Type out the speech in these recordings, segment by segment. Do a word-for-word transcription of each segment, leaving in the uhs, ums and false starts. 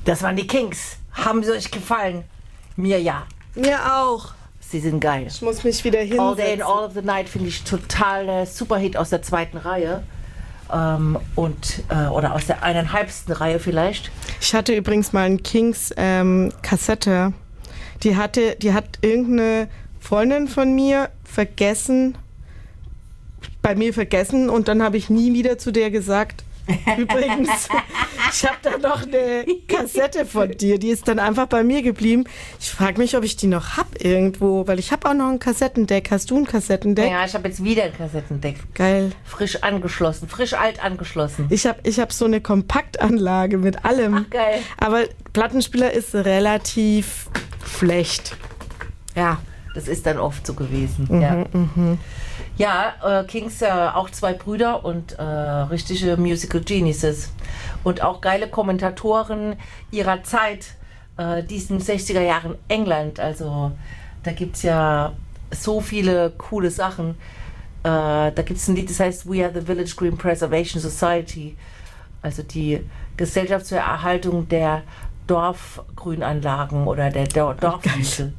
Das waren die Kings. Haben sie euch gefallen? Mir ja. Mir auch. Sie sind geil. Ich muss mich wieder hinsetzen. All Day and All of the Night finde ich total äh, Superhit aus der zweiten Reihe. Ähm, und, äh, oder aus der eineinhalbsten Reihe vielleicht. Ich hatte übrigens mal einen Kings ähm, Kassette. Die hatte, die hat irgendeine Freundin von mir vergessen, bei mir vergessen und dann habe ich nie wieder zu der gesagt, übrigens, ich habe da noch eine Kassette von dir, die ist dann einfach bei mir geblieben. Ich frage mich, ob ich die noch habe irgendwo, weil ich habe auch noch ein Kassettendeck. Hast du ein Kassettendeck? Ja, ich habe jetzt wieder ein Kassettendeck. Geil. Frisch angeschlossen, frisch alt angeschlossen. Ich habe ich hab so eine Kompaktanlage mit allem. Ach, geil. Aber Plattenspieler ist relativ schlecht. Ja, das ist dann oft so gewesen. Mhm, ja, mhm. ja äh, Kings, äh, auch zwei Brüder und äh, richtige Musical Geniuses. Und auch geile Kommentatoren ihrer Zeit, äh, diesen sechziger Jahren England. Also da gibt es ja so viele coole Sachen. Äh, da gibt es ein Lied, das heißt We are the Village Green Preservation Society. Also die Gesellschaft zur Erhaltung der Dorfgrünanlagen oder der Dor- Dorfwiese.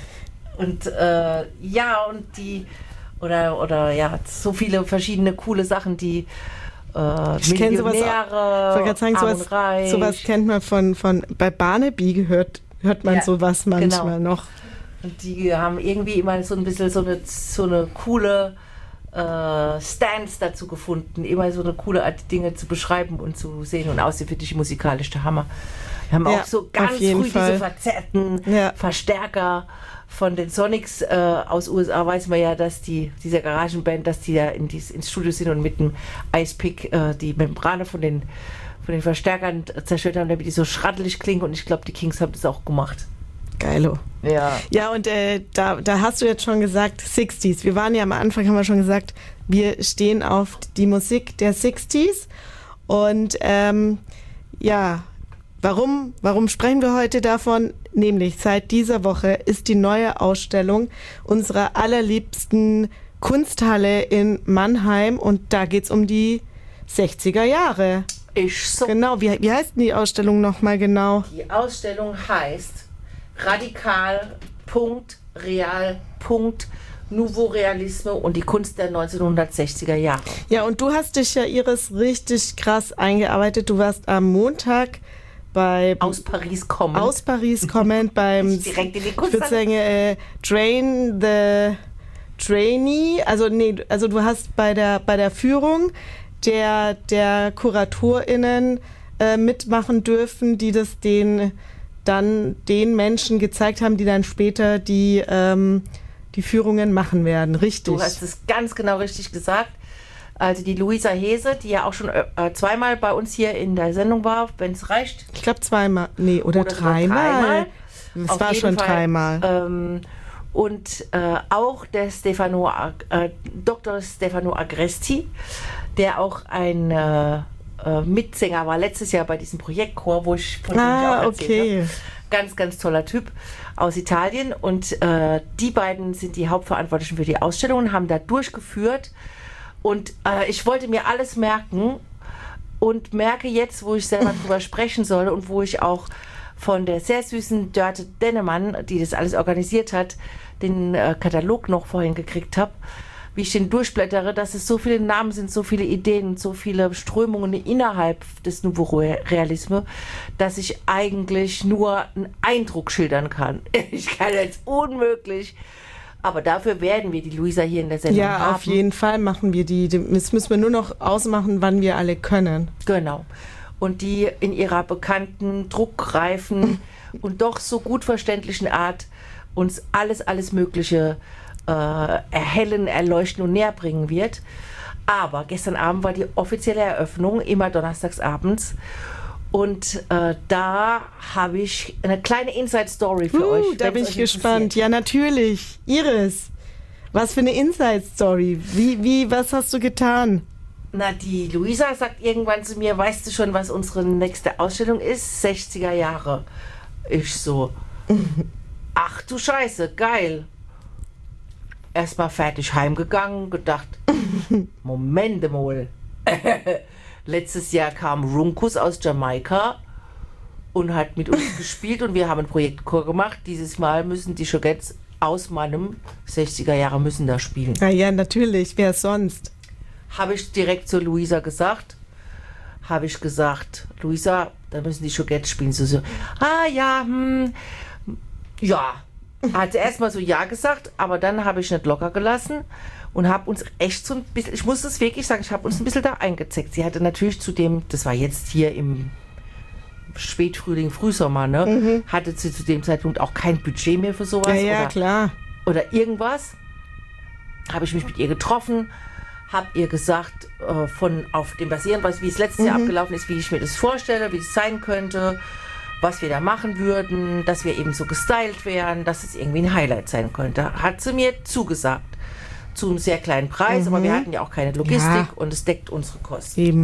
Und äh, ja, und die, oder, oder ja, so viele verschiedene coole Sachen, die äh, ich kenne sowas, ich wollte gerade sagen, sowas, sowas kennt man von, von bei Barnaby gehört, hört man ja, sowas manchmal genau. noch. Und die haben irgendwie immer so ein bisschen so eine, so eine coole äh, Stance dazu gefunden, immer so eine coole Art, Dinge zu beschreiben und zu sehen. Und außerdem finde ich musikalisch der Hammer. Wir haben ja, auch so ganz früh Fall. diese verzerrten ja. Verstärker von den Sonics äh, aus U S A, weiß man ja, dass die, diese Garagenband, dass die da in dies, ins Studio sind und mit dem Icepick äh, die Membrane von den, von den Verstärkern zerstört haben, damit die so schrattelig klingen, und ich glaube, die Kings haben das auch gemacht. Geilo. Ja. Ja, und äh, da, da hast du jetzt schon gesagt, sechziger. Wir waren ja am Anfang, haben wir schon gesagt, wir stehen auf die Musik der sechziger. Und ähm, ja, Warum, warum sprechen wir heute davon? Nämlich seit dieser Woche ist die neue Ausstellung unserer allerliebsten Kunsthalle in Mannheim, und da geht es um die sechziger Jahre. Ich so. Genau, wie, wie heißt denn die Ausstellung nochmal genau? Die Ausstellung heißt Radikal. Real. Nouveau Realisme und die Kunst der neunzehnhundertsechziger Jahre. Ja, und du hast dich ja, Iris, richtig krass eingearbeitet. Du warst am Montag bei aus Paris kommend. Aus Paris kommend beim direkt in die Kunst. Ich würde sagen, äh, Train the Trainee. Also nee, also du hast bei der bei der Führung der der KuratorInnen äh, mitmachen dürfen, die das den dann den Menschen gezeigt haben, die dann später die ähm, die Führungen machen werden. Richtig. Du hast es ganz genau richtig gesagt. Also die Luisa Hese, die ja auch schon äh, zweimal bei uns hier in der Sendung war, wenn es reicht. Ich glaube zweimal, nee, oder, oder dreimal. Es Auf war schon Fall, dreimal. Ähm, und äh, auch der Stefano, äh, Doktor Stefano Agresti, der auch ein äh, äh, Mitsänger war letztes Jahr bei diesem Projektchor, wo ich von ah, dem ich auch erzählt okay. habe. Ganz, ganz toller Typ aus Italien. Und äh, die beiden sind die Hauptverantwortlichen für die Ausstellung und haben da durchgeführt. Und äh, ich wollte mir alles merken und merke jetzt, wo ich selber drüber sprechen soll und wo ich auch von der sehr süßen Dörte Dennemann, die das alles organisiert hat, den äh, Katalog noch vorhin gekriegt habe, wie ich den durchblättere, dass es so viele Namen sind, so viele Ideen, so viele Strömungen innerhalb des Nouveau Realisme, dass ich eigentlich nur einen Eindruck schildern kann. Ich kann jetzt unmöglich. Aber dafür werden wir die Luisa hier in der Sendung ja, haben. Ja, auf jeden Fall machen wir die. Jetzt müssen wir nur noch ausmachen, wann wir alle können. Genau. Und die in ihrer bekannten, druckreifen und doch so gut verständlichen Art uns alles, alles Mögliche äh, erhellen, erleuchten und näher bringen wird. Aber gestern Abend war die offizielle Eröffnung, immer donnerstags abends. Und äh, da habe ich eine kleine Inside-Story für uh, euch. Da bin ich gespannt. Ja, natürlich. Iris, was für eine Inside-Story? Wie, wie, was hast du getan? Na, die Luisa sagt irgendwann zu mir, weißt du schon, was unsere nächste Ausstellung ist? sechziger Jahre. Ich so, ach du Scheiße, geil. Erstmal fertig heimgegangen, gedacht, Moment mal. Letztes Jahr kam Runkus aus Jamaika und hat mit uns gespielt und wir haben einen Projektchor gemacht. Dieses Mal müssen die Chogettes aus meinem sechziger Jahre müssen da spielen. Na ja, natürlich, wer sonst? Habe ich direkt zu Luisa gesagt, habe ich gesagt, Luisa, da müssen die Chogettes spielen. So, so, ah ja, hm, ja. Hat sie erstmal so ja gesagt, aber dann habe ich nicht locker gelassen und habe uns echt so ein bisschen, ich muss das wirklich sagen, ich habe uns ein bisschen da eingezeckt. Sie hatte natürlich zu dem, das war jetzt hier im Spätfrühling, Frühsommer, ne, mhm. hatte sie zu dem Zeitpunkt auch kein Budget mehr für sowas. Ja, ja, oder, klar. Oder irgendwas. Habe ich mich mit ihr getroffen, habe ihr gesagt, äh, von auf dem basierend, was, wie es letztes mhm. Jahr abgelaufen ist, wie ich mir das vorstelle, wie es sein könnte, was wir da machen würden, dass wir eben so gestylt wären, dass es irgendwie ein Highlight sein könnte. Hat sie mir zugesagt. Zu einem sehr kleinen Preis, mhm. aber wir hatten ja auch keine Logistik ja. und es deckt unsere Kosten. Eben.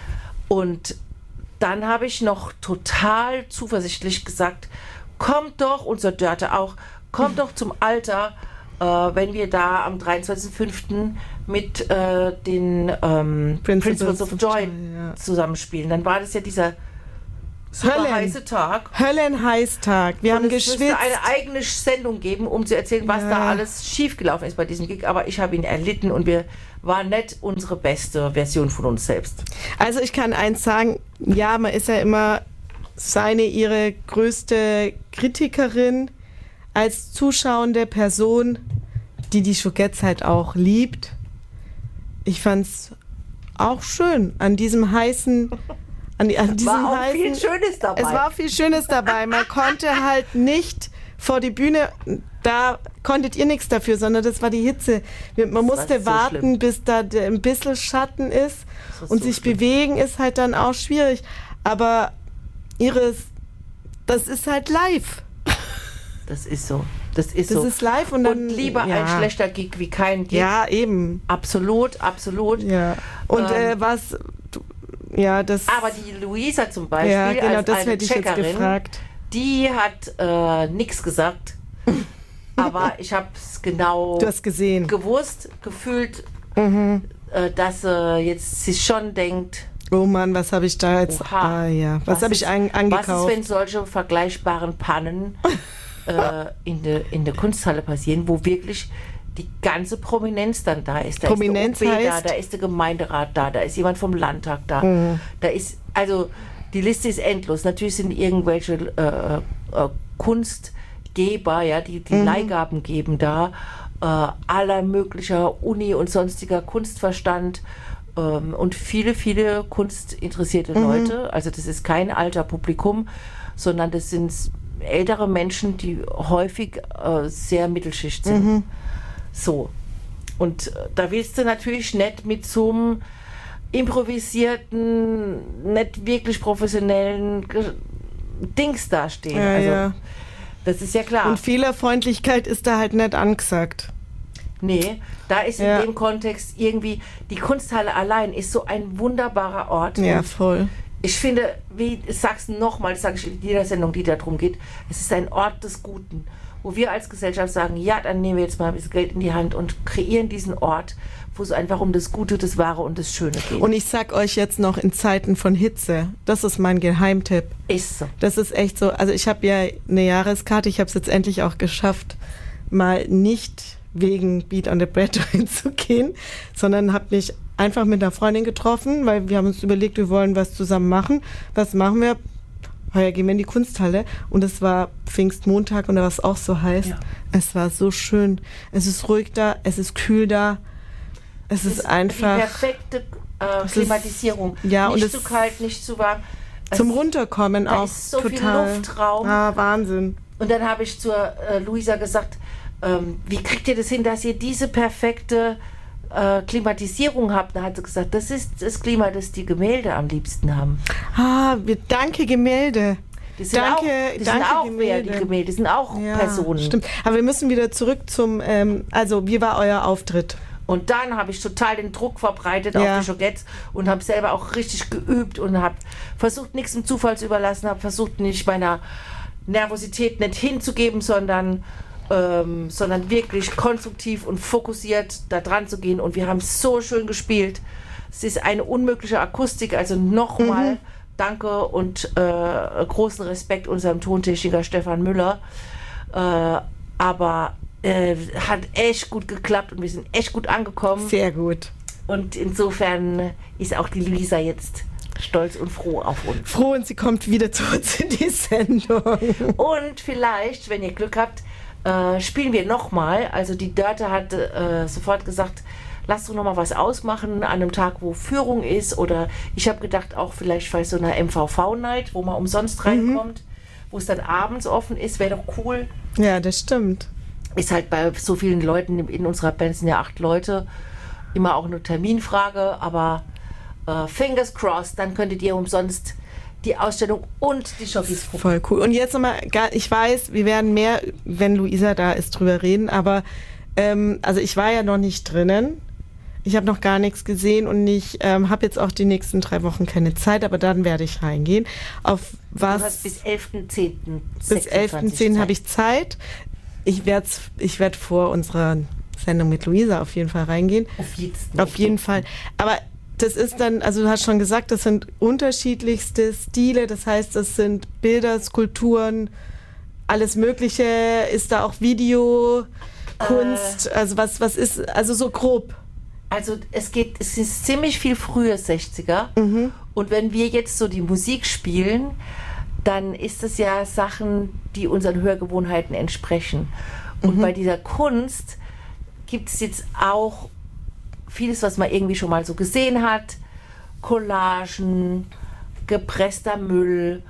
Und dann habe ich noch total zuversichtlich gesagt, kommt doch, unser Dörte auch, kommt doch zum Alter, äh, wenn wir da am dreiundzwanzigsten fünften mit äh, den ähm, Principles, Principles of Joy ja. zusammenspielen. Dann war das ja dieser super Höllen. heiße Tag. Höllenheißtag. Wir und haben es geschwitzt. müsste eine eigene Sendung geben, um zu erzählen, was ja. da alles schiefgelaufen ist bei diesem Gig. Aber ich habe ihn erlitten und wir waren nicht unsere beste Version von uns selbst. Also ich kann eins sagen, ja, man ist ja immer seine, ihre größte Kritikerin als zuschauende Person, die die Chogettes halt auch liebt. Ich fand's auch schön an diesem heißen... An, die, an diesem war auch heißen, viel Schönes dabei. Es war viel Schönes dabei. Man konnte halt nicht vor die Bühne, da konntet ihr nichts dafür, sondern das war die Hitze. Man das musste so warten, schlimm. bis da ein bisschen Schatten ist und so sich schlimm. bewegen ist halt dann auch schwierig. Aber Iris, das ist halt live. Das ist so. Das ist das so. ist live und dann... Und lieber ja. ein schlechter Gig wie kein Gig. Ja, eben. Absolut, absolut. Ja. Und ähm, äh, was... Ja, das aber die Luisa zum Beispiel, ja, genau, als das eine hätte ich jetzt gefragt. Die hat äh, nichts gesagt, aber ich habe es genau du hast gesehen. gewusst, gefühlt, mhm. äh, dass äh, jetzt sich schon denkt, oh Mann, was habe ich da jetzt, oha, ah, ja. was, was habe ich an, angekauft? Was ist, wenn solche vergleichbaren Pannen äh, in der in der Kunsthalle passieren, wo wirklich die ganze Prominenz dann da ist. Da Prominenz ist der O B heißt? da, da ist der Gemeinderat da, da ist jemand vom Landtag da. Mhm. Da ist, also die Liste ist endlos. Natürlich sind irgendwelche äh, äh, Kunstgeber, ja, die die mhm. Leihgaben geben da, äh, aller möglicher Uni und sonstiger Kunstverstand ähm, und viele, viele kunstinteressierte mhm. Leute. Also das ist kein alter Publikum, sondern das sind ältere Menschen, die häufig äh, sehr Mittelschicht sind. Mhm. So. Und äh, da willst du natürlich nicht mit so einem improvisierten, nicht wirklich professionellen Ge- Dings dastehen. Ja, also, ja. Das ist ja klar. Und Fehlerfreundlichkeit ist da halt nicht angesagt. Nee, da ist in ja. dem Kontext irgendwie, die Kunsthalle allein ist so ein wunderbarer Ort. Ja, voll. Ich finde, wie ich sag's nochmal, das sage ich in jeder Sendung, die darum geht, es ist ein Ort des Guten, wo wir als Gesellschaft sagen, ja, dann nehmen wir jetzt mal ein bisschen Geld in die Hand und kreieren diesen Ort, wo es einfach um das Gute, das Wahre und das Schöne geht. Und ich sag euch jetzt noch in Zeiten von Hitze, das ist mein Geheimtipp. Ist so. Das ist echt so. Also ich habe ja eine Jahreskarte, ich habe es jetzt endlich auch geschafft, mal nicht wegen Beat on the Bread hinzugehen, sondern habe mich einfach mit einer Freundin getroffen, weil wir haben uns überlegt, wir wollen was zusammen machen. Was machen wir? Heuer gehen wir in die Kunsthalle und es war Pfingstmontag und da war es auch so heiß. Ja. Es war so schön. Es ist ruhig da, es ist kühl da. Es, es ist, ist einfach... Die perfekte äh, Klimatisierung. Ist, ja, nicht und zu kalt, nicht zu warm. Es, zum Runterkommen da auch ist so total. viel Luftraum. Ah, Wahnsinn. Und dann habe ich zur äh, Luisa gesagt, ähm, wie kriegt ihr das hin, dass ihr diese perfekte äh, Klimatisierung habt? Da hat sie gesagt, das ist das Klima, das die Gemälde am liebsten haben. Ah, wir, danke Gemälde. Die sind danke, auch, die danke sind auch Gemälde. Wer, die Gemälde, die sind auch ja, Personen. Stimmt, aber wir müssen wieder zurück zum, ähm, also wie war euer Auftritt? Und dann habe ich total den Druck verbreitet ja. auf die Chogettes und habe selber auch richtig geübt und habe versucht, nichts dem Zufall zu überlassen, habe versucht, nicht meiner Nervosität nicht hinzugeben, sondern, ähm, sondern wirklich konstruktiv und fokussiert da dran zu gehen. Und wir haben so schön gespielt. Es ist eine unmögliche Akustik, also nochmal. Mhm. danke und äh, großen Respekt unserem Tontechniker Stefan Müller. Äh, aber äh, hat echt gut geklappt und wir sind echt gut angekommen. Sehr gut. Und insofern ist auch die Luisa jetzt stolz und froh auf uns. Froh, und sie kommt wieder zu uns in die Sendung. Und vielleicht, wenn ihr Glück habt, äh, spielen wir nochmal. Also die Dörte hat äh, sofort gesagt, lass doch nochmal was ausmachen an einem Tag, wo Führung ist. Oder ich habe gedacht, auch vielleicht bei so einer M V V-Night, wo man umsonst reinkommt, mhm. wo es dann abends offen ist, wäre doch cool. Ja, das stimmt. Ist halt bei so vielen Leuten, in unserer Band sind ja acht Leute, immer auch eine Terminfrage, aber äh, fingers crossed, dann könntet ihr umsonst die Ausstellung und die Jockeys gucken. Voll cool. Und jetzt nochmal, ich weiß, wir werden mehr, wenn Luisa da ist, drüber reden, aber ähm, also ich war ja noch nicht drinnen. Ich habe noch gar nichts gesehen und ich ähm, habe jetzt auch die nächsten drei Wochen keine Zeit, aber dann werde ich reingehen. Auf was? Du hast bis elften zehnten Bis elften zehnten habe ich Zeit. Ich werde ich werd vor unserer Sendung mit Luisa auf jeden Fall reingehen. Auf jeden, auf jeden Fall. Aber das ist dann, also du hast schon gesagt, das sind unterschiedlichste Stile. Das heißt, das sind Bilder, Skulpturen, alles Mögliche. Ist da auch Video, Kunst? Äh, also was, was ist, also so grob? Also es geht, es ist ziemlich viel frühe sechziger. Mhm. Und wenn wir jetzt so die Musik spielen, dann ist es ja Sachen, die unseren Hörgewohnheiten entsprechen. Und mhm. bei dieser Kunst gibt es jetzt auch vieles, was man irgendwie schon mal so gesehen hat. Collagen, gepresster Müll.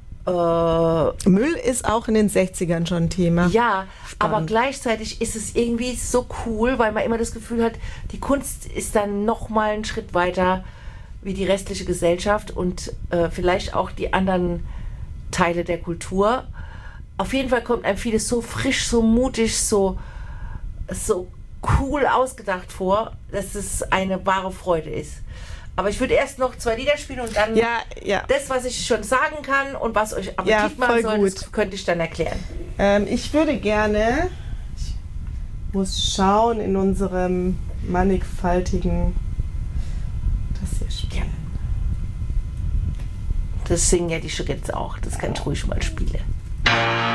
Äh, Müll ist auch in den sechzigern schon ein Thema. Ja, spannend. Aber gleichzeitig ist es irgendwie so cool, weil man immer das Gefühl hat, die Kunst ist dann noch mal einen Schritt weiter wie die restliche Gesellschaft und äh, vielleicht auch die anderen Teile der Kultur. Auf jeden Fall kommt einem vieles so frisch, so mutig, so, so cool ausgedacht vor, dass es eine wahre Freude ist. Aber ich würde erst noch zwei Lieder spielen und dann ja, ja. das, was ich schon sagen kann und was euch Appetit ja, machen soll, gut. das könnte ich dann erklären. Ähm, ich würde gerne, ich muss schauen in unserem mannigfaltigen, das hier spielen. Das singen ja die Schugettes auch, das kann ich ruhig mal spielen.